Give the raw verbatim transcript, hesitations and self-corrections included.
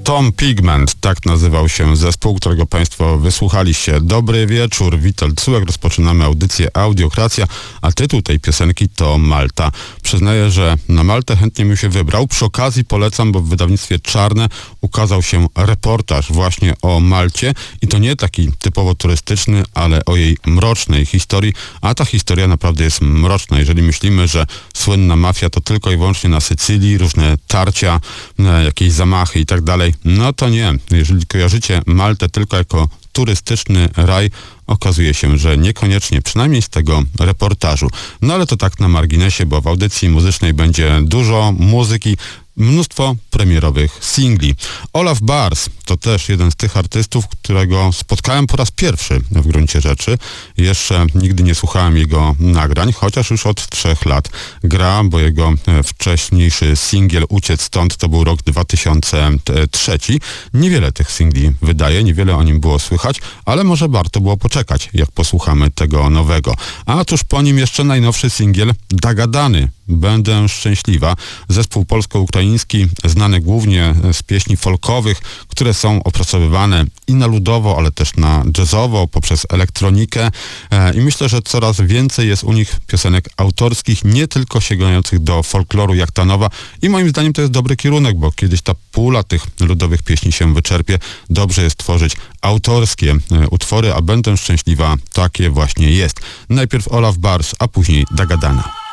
Tom Pigment, tak nazywał się zespół, którego Państwo wysłuchaliście. Dobry wieczór, Witold Cółek, rozpoczynamy audycję Audiokracja, a tytuł tej piosenki to Malta. Przyznaję, że na Maltę chętnie bym się wybrał. Przy okazji polecam, bo w wydawnictwie Czarne ukazał się reportaż właśnie o Malcie i to nie taki typowo turystyczny, ale o jej mrocznej historii, a ta historia naprawdę jest mroczna. Jeżeli myślimy, że słynna mafia to tylko i wyłącznie na Sycylii, różne tarcia, jakieś zamachy i tak dalej, no to nie. Jeżeli kojarzycie Maltę tylko jako turystyczny raj, okazuje się, że niekoniecznie, przynajmniej z tego reportażu. No ale to tak na marginesie, bo w audycji muzycznej będzie dużo muzyki, mnóstwo premierowych singli. Olaf Bars to też jeden z tych artystów, którego spotkałem po raz pierwszy w gruncie rzeczy. Jeszcze nigdy nie słuchałem jego nagrań, chociaż już od trzech lat gra, bo jego wcześniejszy singiel Uciec stąd to był rok dwa tysiące trzeci. Niewiele tych singli wydaje, niewiele o nim było słychać, ale może warto było poczekać, jak posłuchamy tego nowego. A tuż po nim jeszcze najnowszy singiel Dagadany. Będę szczęśliwa. Zespół polsko-ukraiński, znany głównie z pieśni folkowych, które są opracowywane i na ludowo, ale też na jazzowo, poprzez elektronikę. I myślę, że coraz więcej jest u nich piosenek autorskich, nie tylko sięgających do folkloru jak ta nowa. I moim zdaniem to jest dobry kierunek, bo kiedyś ta pula tych ludowych pieśni się wyczerpie. Dobrze jest tworzyć autorskie utwory, a Będę szczęśliwa takie właśnie jest. Najpierw Olaf Bars, a później Dagadana.